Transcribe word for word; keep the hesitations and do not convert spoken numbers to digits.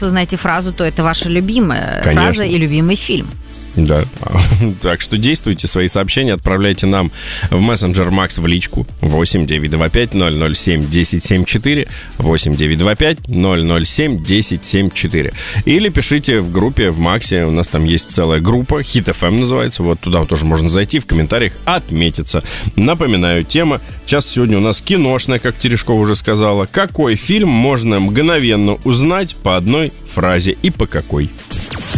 вы знаете фразу, то это ваша любимая Конечно. фраза и любимый фильм. Да. Так что действуйте, свои сообщения отправляйте нам в мессенджер Макс в личку восемь девятьсот двадцать пять ноль ноль семь десять семьдесят четыре, восемь девятьсот двадцать пять ноль ноль семь десять семьдесят четыре. Или пишите в группе в Максе, у нас там есть целая группа, Hit эф эм называется, вот туда тоже можно зайти, в комментариях отметиться. Напоминаю, тема сейчас сегодня у нас киношная, как Терешкова уже сказала. Какой фильм можно мгновенно узнать по одной фразе и по какой?